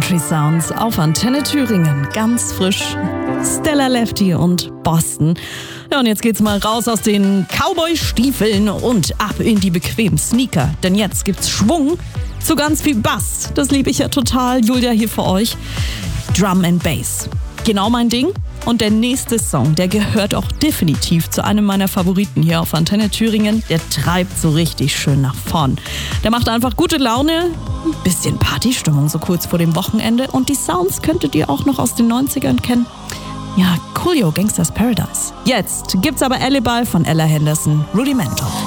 Country Sounds auf Antenne Thüringen. Ganz frisch. Stella Lefty und Boston. Ja, und jetzt geht's mal raus aus den Cowboy-Stiefeln und ab in die bequemen Sneaker. Denn jetzt gibt's Schwung zu ganz viel Bass. Das liebe ich ja total. Julia hier für euch. Drum and Bass. Genau mein Ding. Und der nächste Song, der gehört auch definitiv zu einem meiner Favoriten hier auf Antenne Thüringen. Der treibt so richtig schön nach vorn. Der macht einfach gute Laune, ein bisschen Partystimmung so kurz vor dem Wochenende. Und die Sounds könntet ihr auch noch aus den 90ern kennen. Ja, Coolio, Gangsta's Paradise. Jetzt gibt's aber Alibi von Ella Henderson, Rudimental.